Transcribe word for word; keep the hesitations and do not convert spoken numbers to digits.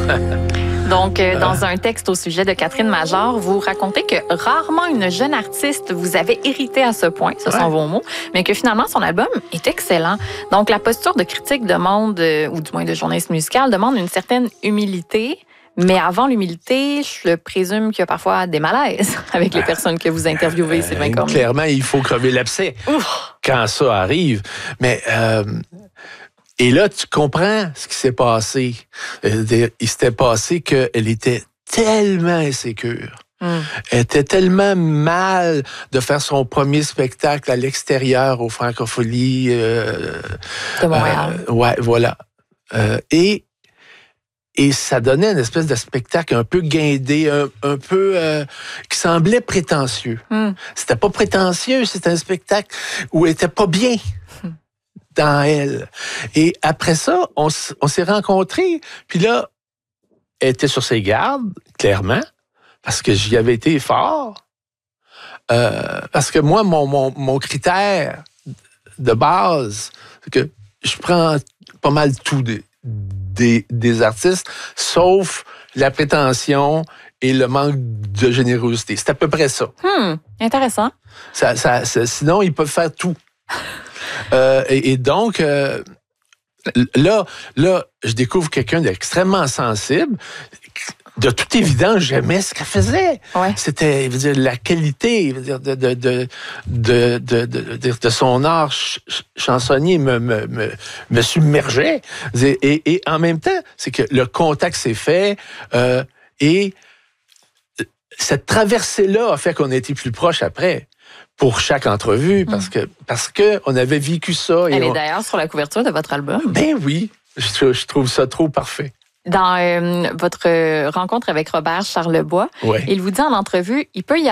Donc, euh, dans un texte au sujet de Catherine Major, vous racontez que rarement une jeune artiste vous avait irrité à ce point, ce ouais. sont vos mots, mais que finalement, son album est excellent. Donc, la posture de critique demande, euh, ou du moins de journaliste musical, demande une certaine humilité. Mais avant l'humilité, je présume qu'il y a parfois des malaises avec les personnes que vous interviewez, Sylvain Cormier. Clairement, il faut crever l'abcès quand ça arrive. Mais... Euh... Et là, tu comprends ce qui s'est passé. Il s'était passé qu'elle était tellement insécure. Mm. Elle était tellement mal de faire son premier spectacle à l'extérieur aux Francopholies. Euh, de Montréal. Euh, ouais, voilà. Euh, et, et ça donnait une espèce de spectacle un peu guindé, un, un peu... Euh, qui semblait prétentieux. Mm. C'était pas prétentieux, c'était un spectacle où elle était pas bien. Dans elle. Et après ça, on, on s'est rencontrés. Puis là, elle était sur ses gardes, clairement, parce que j'y avais été fort. Euh, parce que moi, mon, mon, mon critère de base, c'est que je prends pas mal tout des, des, des artistes, sauf la prétention et le manque de générosité. C'est à peu près ça. Hmm, intéressant. Ça, ça, ça, sinon, ils peuvent faire tout. Euh, et, et donc, euh, là, là, je découvre quelqu'un d'extrêmement sensible. De toute évidence, j'aimais ce qu'elle faisait. Ouais. C'était, je veux dire, la qualité, je veux dire, de, de, de, de, de, de, de son art ch- chansonnier me, me, me, me submergeait. Et, et, et en même temps, c'est que le contact s'est fait euh, et cette traversée-là a fait qu'on a été plus proches après. Pour chaque entrevue, parce que parce que on avait vécu ça. Elle et est on... d'ailleurs sur la couverture de votre album. Ben oui, je, je trouve ça trop parfait. Dans euh, votre rencontre avec Robert Charlebois, ouais. il vous dit en entrevue, il peut y